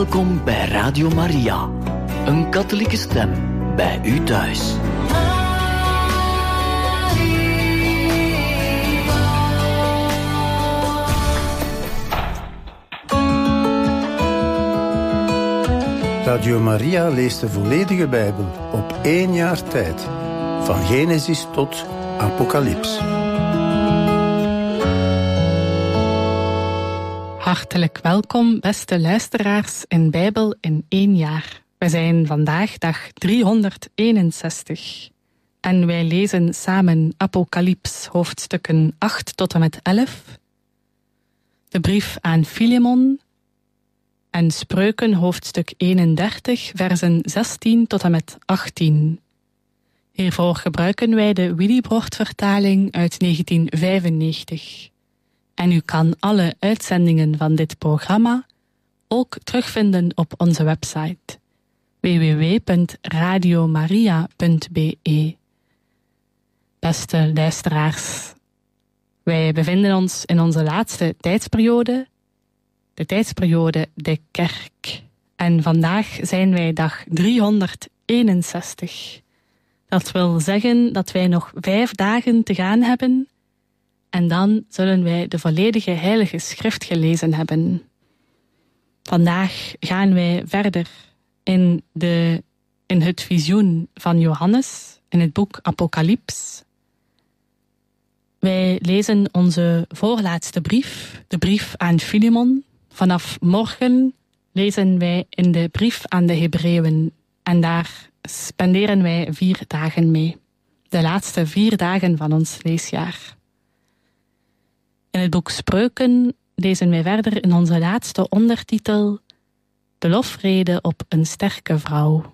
Welkom bij Radio Maria, een katholieke stem bij u thuis. Radio Maria leest de volledige Bijbel op 1 jaar tijd. Van Genesis tot Apocalyps. Hartelijk welkom, beste luisteraars, in Bijbel in 1 jaar. We zijn vandaag dag 361. En wij lezen samen Apocalyps, hoofdstukken 8 tot en met 11. De brief aan Filemon. En Spreuken, hoofdstuk 31, versen 16 tot en met 18. Hiervoor gebruiken wij de Willibrord-vertaling uit 1995. En u kan alle uitzendingen van dit programma ook terugvinden op onze website www.radiomaria.be. Beste luisteraars, wij bevinden ons in onze laatste tijdsperiode, de tijdsperiode de kerk. En vandaag zijn wij dag 361. Dat wil zeggen dat wij nog 5 dagen te gaan hebben. En dan zullen wij de volledige heilige schrift gelezen hebben. Vandaag gaan wij verder in het visioen van Johannes, in het boek Apocalyps. Wij lezen onze voorlaatste brief, de brief aan Filemon. Vanaf morgen lezen wij in de brief aan de Hebreeën. En daar spenderen wij 4 dagen mee. De laatste 4 dagen van ons leesjaar. In het boek Spreuken lezen wij verder in onze laatste ondertitel de lofrede op een sterke vrouw.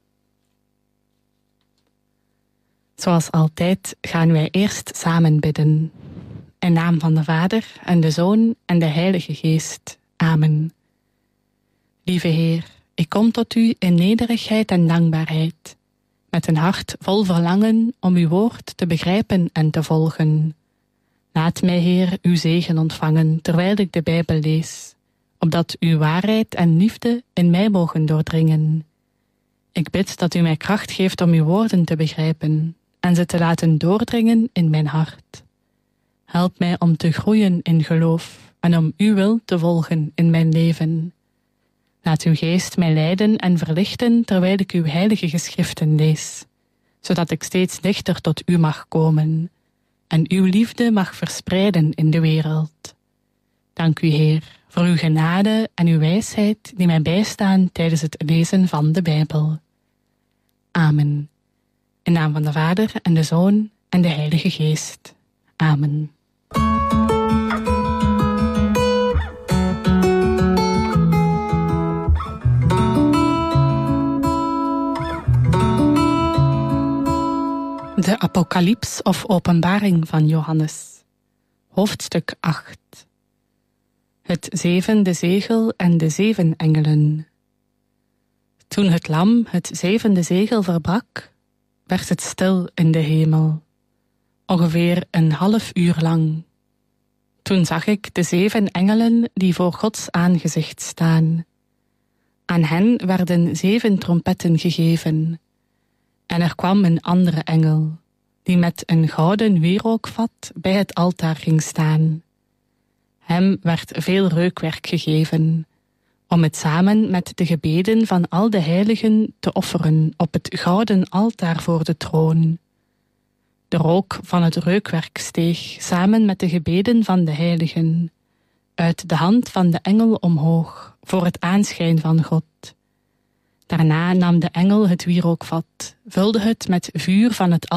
Zoals altijd gaan wij eerst samen bidden. In naam van de Vader en de Zoon en de Heilige Geest. Amen. Lieve Heer, ik kom tot u in nederigheid en dankbaarheid, met een hart vol verlangen om uw woord te begrijpen en te volgen. Laat mij, Heer, uw zegen ontvangen terwijl ik de Bijbel lees, opdat uw waarheid en liefde in mij mogen doordringen. Ik bid dat u mij kracht geeft om uw woorden te begrijpen en ze te laten doordringen in mijn hart. Help mij om te groeien in geloof en om uw wil te volgen in mijn leven. Laat uw geest mij leiden en verlichten terwijl ik uw heilige geschriften lees, zodat ik steeds dichter tot u mag komen en uw liefde mag verspreiden in de wereld. Dank u, Heer, voor uw genade en uw wijsheid die mij bijstaan tijdens het lezen van de Bijbel. Amen. In naam van de Vader en de Zoon en de Heilige Geest. Amen. De Apocalyps of Openbaring van Johannes. Hoofdstuk 8. Het 7e zegel en de 7 engelen. Toen het lam het 7e zegel verbrak, werd het stil in de hemel, ongeveer een half uur lang. Toen zag ik de 7 engelen die voor Gods aangezicht staan. Aan hen werden 7 trompetten gegeven. En er kwam een andere engel, die met een gouden wierookvat bij het altaar ging staan. Hem werd veel reukwerk gegeven, om het samen met de gebeden van al de heiligen te offeren op het gouden altaar voor de troon. De rook van het reukwerk steeg samen met de gebeden van de heiligen, uit de hand van de engel omhoog, voor het aanschijn van God. Daarna nam de engel het wierookvat, vulde het met vuur van het